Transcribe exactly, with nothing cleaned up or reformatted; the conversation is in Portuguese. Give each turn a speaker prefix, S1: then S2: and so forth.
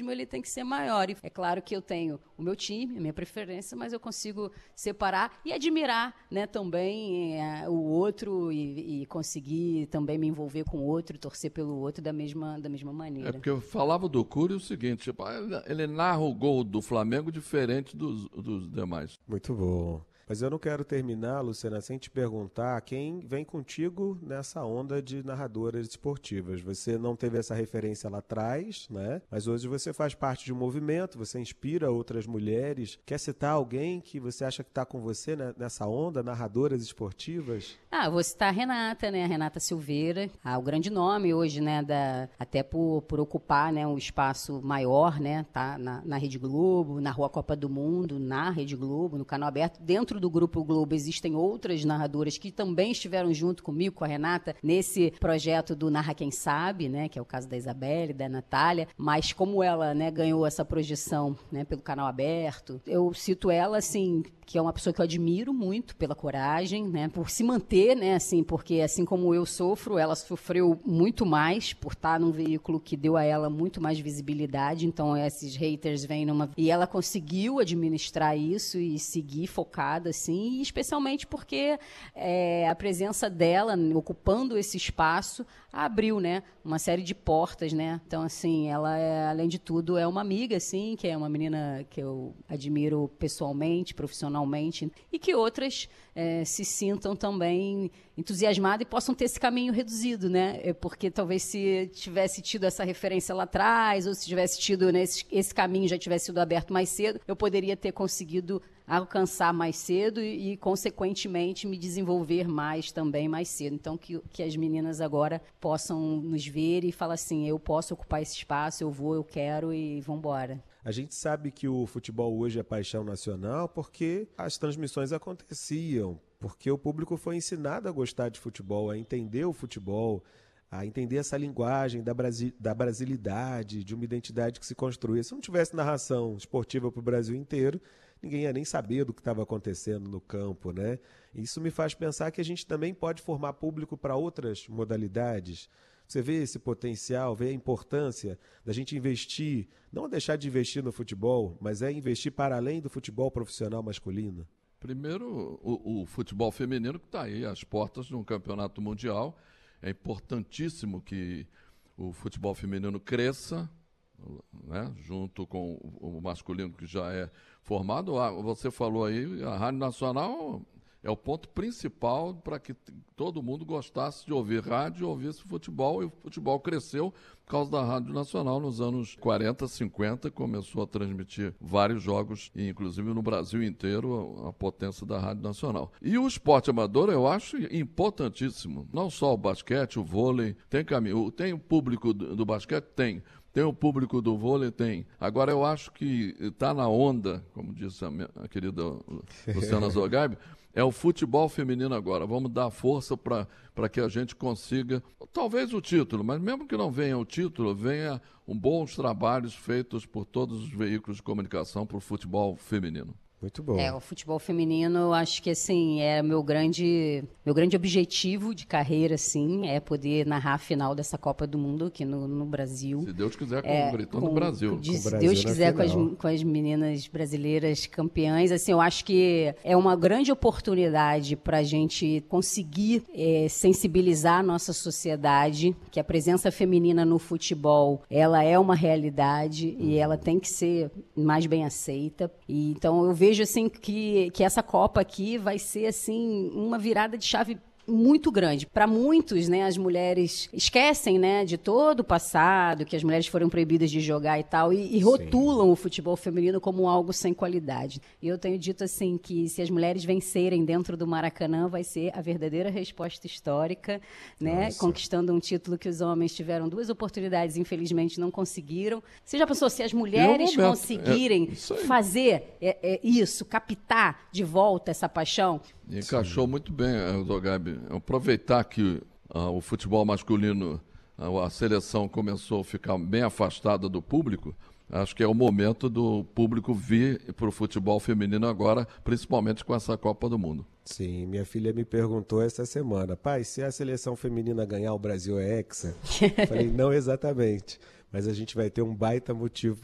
S1: ritmo ele tem que ser maior. E é claro que eu tenho o meu time, a minha preferência, mas eu consigo separar e admirar, né, também é, o outro e, e conseguir também me envolver com o outro, torcer pelo outro da mesma, da mesma maneira.
S2: É porque eu falava do Cury o seguinte, tipo, ele narra o gol do Flamengo diferente dos, dos demais.
S3: Muito bom. Mas eu não quero terminar, Luciana, sem te perguntar quem vem contigo nessa onda de narradoras esportivas. Você não teve essa referência lá atrás, né? Mas hoje você faz parte de um movimento, você inspira outras mulheres. Quer citar alguém que você acha que está com você, né, nessa onda, narradoras esportivas?
S1: Ah, eu vou citar a Renata, né? A Renata Silveira, ah, o grande nome hoje, né? Da, até por, por ocupar, né, um espaço maior, né? Tá na, na Rede Globo, na Rua Copa do Mundo, na Rede Globo, no canal aberto. Dentro do Grupo Globo existem outras narradoras que também estiveram junto comigo, com a Renata, nesse projeto do Narra Quem Sabe, né? Que é o caso da Isabelle, da Natália. Mas como ela, né, ganhou essa projeção, né, pelo canal aberto, eu cito ela, assim, que é uma pessoa que eu admiro muito pela coragem, né, por se manter, né, assim, porque assim como eu sofro, ela sofreu muito mais por estar num veículo que deu a ela muito mais visibilidade, então esses haters vêm numa... E ela conseguiu administrar isso e seguir focada, assim, e especialmente porque é, a presença dela, ocupando esse espaço, abriu, né, uma série de portas, né, então, assim, ela, é, além de tudo, é uma amiga, assim, que é uma menina que eu admiro pessoalmente, profissionalmente, e que outras é, se sintam também entusiasmadas e possam ter esse caminho reduzido, né? É porque talvez se tivesse tido essa referência lá atrás, ou se tivesse tido, né, esse, esse caminho já tivesse sido aberto mais cedo, eu poderia ter conseguido alcançar mais cedo e, e, consequentemente, me desenvolver mais também mais cedo. Então, que, que as meninas agora possam nos ver e falar assim, eu posso ocupar esse espaço, eu vou, eu quero e vamos embora.
S3: A gente sabe que o futebol hoje é paixão nacional porque as transmissões aconteciam, porque o público foi ensinado a gostar de futebol, a entender o futebol, a entender essa linguagem da, brasi- da brasilidade, de uma identidade que se construía. Se não tivesse narração esportiva para o Brasil inteiro, ninguém ia nem saber do que estava acontecendo no campo, né? Isso me faz pensar que a gente também pode formar público para outras modalidades. Você vê esse potencial, vê a importância da gente investir, não deixar de investir no futebol, mas é investir para além do futebol profissional masculino.
S2: Primeiro, o, o futebol feminino que está aí, às portas de um campeonato mundial. É importantíssimo que o futebol feminino cresça, né, junto com o masculino que já é formado. Ah, você falou aí, a Rádio Nacional é o ponto principal para que t- todo mundo gostasse de ouvir rádio e ouvisse futebol, e o futebol cresceu por causa da Rádio Nacional nos anos quarenta, cinquenta, começou a transmitir vários jogos, e inclusive no Brasil inteiro, a, a potência da Rádio Nacional. E o esporte amador eu acho importantíssimo, não só o basquete, o vôlei, tem caminho, tem o público do, do basquete? Tem. Tem o público do vôlei? Tem. Agora, eu acho que está na onda, como disse a, minha, a querida Luciana Zogaib, é o futebol feminino agora. Vamos dar força para que a gente consiga, talvez o título, mas mesmo que não venha o título, venha um bons trabalhos feitos por todos os veículos de comunicação para o futebol feminino.
S3: Muito bom.
S1: É, o futebol feminino, eu acho que, assim, é meu grande, meu grande objetivo de carreira, assim, é poder narrar a final dessa Copa do Mundo aqui no, no Brasil.
S2: Se Deus quiser, com
S1: é,
S2: o Gritando
S1: com,
S2: Brasil.
S1: De,
S3: Com o
S1: se
S3: Brasil
S1: Deus quiser, com as, com as meninas brasileiras campeãs, assim, eu acho que é uma grande oportunidade para a gente conseguir é, sensibilizar a nossa sociedade, que a presença feminina no futebol, ela é uma realidade uhum. e ela tem que ser mais bem aceita. E, então, eu vejo vejo assim que, que essa Copa aqui vai ser assim uma virada de chave muito grande. Para muitos, né, as mulheres esquecem, né, de todo o passado, que as mulheres foram proibidas de jogar e tal, e, e rotulam o futebol feminino como algo sem qualidade. E eu tenho dito assim que se as mulheres vencerem dentro do Maracanã, vai ser a verdadeira resposta histórica, né, Nossa. Conquistando um título que os homens tiveram duas oportunidades, infelizmente não conseguiram. Você já pensou se as mulheres
S2: momento,
S1: conseguirem
S2: é, isso
S1: fazer é, é, isso, captar de volta essa paixão?
S2: Encaixou Sim. muito bem, Zogaib. Aproveitar que uh, o futebol masculino, uh, a seleção começou a ficar bem afastada do público, acho que é o momento do público vir para o futebol feminino agora, principalmente com essa Copa do Mundo.
S3: Sim, minha filha me perguntou essa semana, pai, se a seleção feminina ganhar, o Brasil é hexa? Falei, não exatamente, mas a gente vai ter um baita motivo